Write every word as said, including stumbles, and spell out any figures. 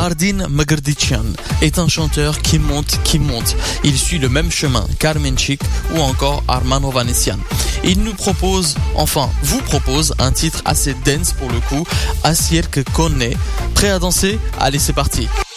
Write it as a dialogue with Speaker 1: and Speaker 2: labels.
Speaker 1: Ardin Mgrdician est un chanteur qui monte, qui monte. Il suit le même chemin qu'Armenchik ou encore Arman Hovhanessian. Il nous propose, enfin, vous propose un titre assez dense pour le coup, Asir que connaît. Prêt à danser? Allez, c'est parti.